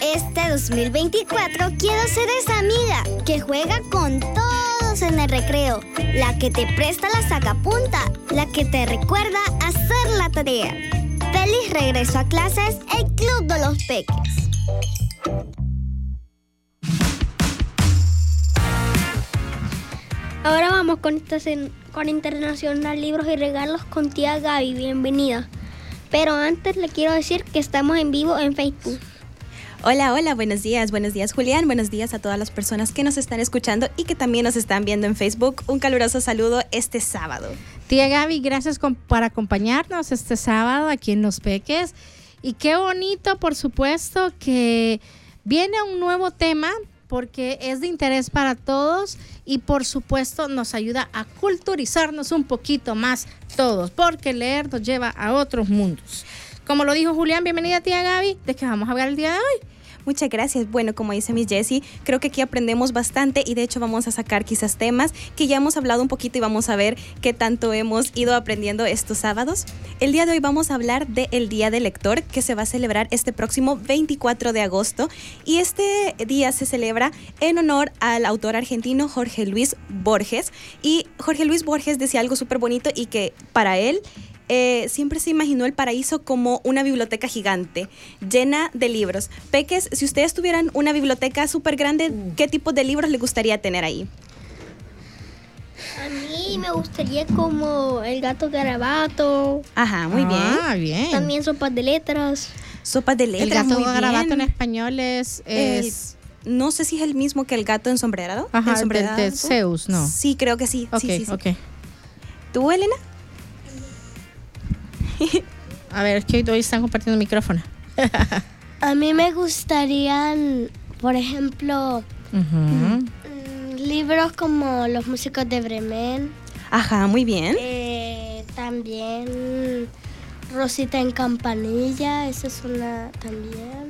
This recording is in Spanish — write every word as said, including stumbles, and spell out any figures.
Este dos mil veinticuatro quiero ser esa amiga que juega con todos en el recreo, la que te presta la sacapunta, la que te recuerda hacer la tarea. Feliz regreso a clases, el Club de los Peques. Ahora vamos con, esta, con Internacional Libros y Regalos con tía Gaby. Bienvenida. Pero antes le quiero decir que estamos en vivo en Facebook. Hola, hola, buenos días, buenos días Julián, buenos días a todas las personas que nos están escuchando y que también nos están viendo en Facebook. Un caluroso saludo este sábado. Tía Gaby, gracias con, por acompañarnos este sábado aquí en Los Peques. Y qué bonito, por supuesto, que viene un nuevo tema porque es de interés para todos y por supuesto nos ayuda a culturizarnos un poquito más todos, porque leer nos lleva a otros mundos. Como lo dijo Julián, bienvenida tía Gaby, ¿de qué vamos a hablar el día de hoy? Muchas gracias. Bueno, como dice mi Jessie, creo que aquí aprendemos bastante y de hecho vamos a sacar quizás temas que ya hemos hablado un poquito y vamos a ver qué tanto hemos ido aprendiendo estos sábados. El día de hoy vamos a hablar del Día del Lector, que se va a celebrar este próximo veinticuatro de agosto, y este día se celebra en honor al autor argentino Jorge Luis Borges. Y Jorge Luis Borges decía algo súper bonito y que para él Eh, siempre se imaginó el paraíso como una biblioteca gigante, llena de libros. Peques, si ustedes tuvieran una biblioteca súper grande, ¿qué tipo de libros les gustaría tener ahí? A mí me gustaría como El Gato Garabato. Ajá, muy bien. Ah, bien. También Sopas de Letras. Sopas de letras, El Gato muy Garabato bien. en español es... es... El, no sé si es el mismo que El Gato ensombrerado. Ajá, ¿Ensombrerado? de, de Zeus, ¿no? Sí, creo que sí. Ok, sí, sí, sí. ok. ¿Tú, Elena? A ver, es que hoy están compartiendo micrófono. A mí me gustarían, por ejemplo, Uh-huh. mm, libros como Los Músicos de Bremen. Ajá, muy bien. Eh, también Rosita en Campanilla, esa es una también.